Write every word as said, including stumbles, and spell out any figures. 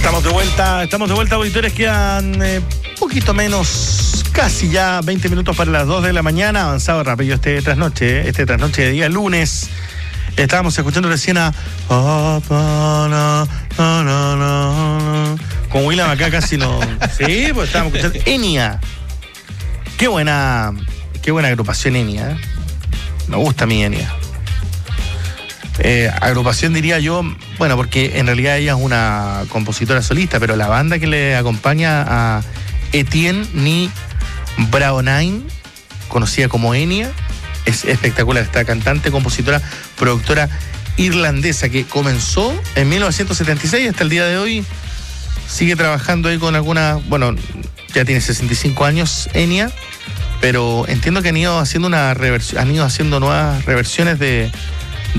Estamos de vuelta, estamos de vuelta, auditores. Quedan eh, poquito menos, casi ya veinte minutos para las dos de la mañana. Avanzado rápido este trasnoche, este trasnoche de día lunes. Estábamos escuchando recién a con William acá casi no. Sí, pues estábamos escuchando Enya. Qué buena, qué buena agrupación Enya. ¿eh? Me gusta a mí Enya. Eh, agrupación diría yo, bueno, porque en realidad ella es una compositora solista, pero la banda que le acompaña a Etienne Ni Braonine, conocida como Enya, es espectacular. Esta cantante, compositora, productora irlandesa que comenzó en mil novecientos setenta y seis, hasta el día de hoy sigue trabajando ahí con alguna, bueno, ya tiene sesenta y cinco años Enya, pero entiendo que han ido haciendo una reversión, han ido haciendo nuevas reversiones de